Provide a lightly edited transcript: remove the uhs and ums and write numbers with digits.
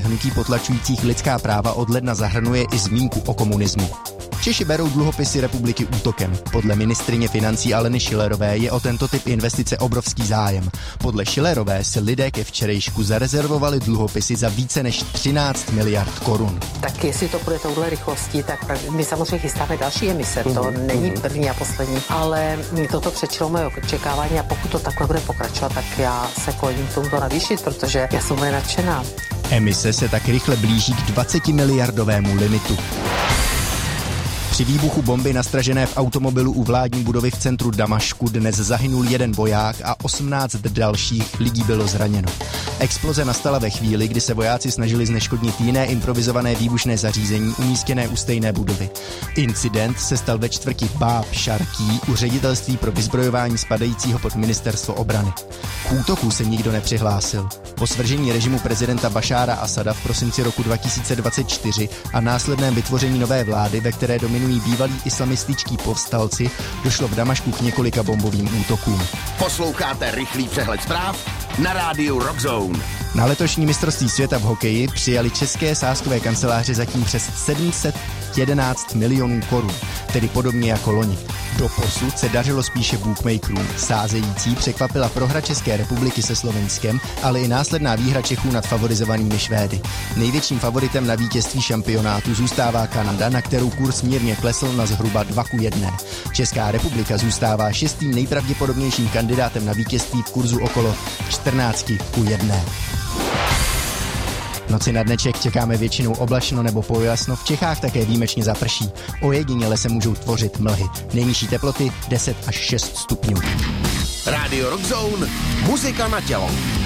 hnutí potlačujících lidská práva od ledna zahrnuje i zmínku o komunismu. Češi berou dluhopisy republiky útokem. Podle ministryně financí Aleny Schillerové je o tento typ investice obrovský zájem. Podle Schillerové si lidé ke včerejšku zarezervovali dluhopisy za více než 13 miliard korun. Tak jestli to bude touhle rychlostí, tak my samozřejmě chystáme další emise. To není první a poslední, ale toto předčilo moje očekávání a pokud to takhle bude pokračovat, tak já se kloním k tomuto navýšit, protože já jsem nadšená. Emise se tak rychle blíží k 20 miliardovému limitu. Při výbuchu bomby nastražené v automobilu u vládní budovy v centru Damašku dnes zahynul jeden voják a 18 dalších lidí bylo zraněno. Exploze nastala ve chvíli, kdy se vojáci snažili zneškodnit jiné improvizované výbušné zařízení umístěné u stejné budovy. Incident se stal ve čtvrti Báb Šarkí u ředitelství pro vyzbrojování spadajícího pod ministerstvo obrany. K útoku se nikdo nepřihlásil. Po svržení režimu prezidenta Bašára Asada v prosinci roku 2024 a následném vytvoření nové vlády, ve které dominují bývalí islamističtí povstalci, došlo v Damašku k několika bombovým útokům. Posloucháte rychlý přehled zpráv na rádiu Rock Zone. Na letošní mistrovství světa v hokeji přijali české sázkové kanceláře zatím přes 711 milionů korun, tedy podobně jako loni. Doposud se dařilo spíše bookmakerům. Sázející překvapila prohra České republiky se Slovinskem, ale i následná výhra Čechů nad favorizovanými Švédy. Největším favoritem na vítězství šampionátu zůstává Kanada, na kterou kurz mírně klesl na zhruba 2:1. Česká republika zůstává šestým nejpravděpodobnějším kandidátem na vítězství v kurzu okolo 14:1. Noci na dneček čekáme většinou oblačno nebo pojasno, v Čechách také výjimečně zaprší. Ojediněle se můžou tvořit mlhy. Nejnižší teploty 10 až 6 stupňů. Rádio Rock Zone, muzika na tělo.